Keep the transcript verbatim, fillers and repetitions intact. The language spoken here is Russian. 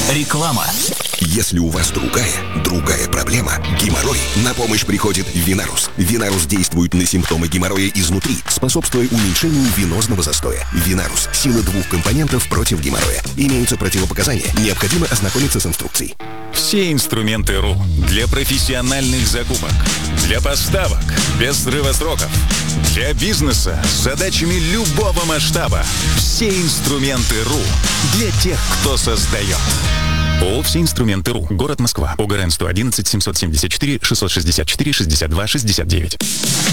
Реклама. Если у вас другая, другая проблема, геморрой, на помощь приходит Винарус. Винарус действует на симптомы геморроя изнутри, способствуя уменьшению венозного застоя. Винарус – сила двух компонентов против геморроя. Имеются противопоказания. Необходимо ознакомиться с инструкцией. Все инструменты РУ для профессиональных закупок, для поставок без срыва сроков, для бизнеса с задачами любого масштаба. Все инструменты РУ для тех, кто создает. ООО «Все инструменты РУ». Город Москва. ОГРН сто одиннадцать семьсот семьдесят четыре шестьсот шестьдесят четыре шестьдесят два шестьдесят девять.